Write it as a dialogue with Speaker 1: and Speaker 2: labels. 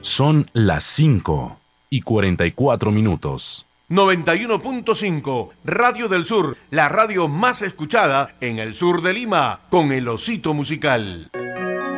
Speaker 1: Son las 5:44.
Speaker 2: 91.5 Radio del Sur, la radio más escuchada en el sur de Lima, con el Osito Musical.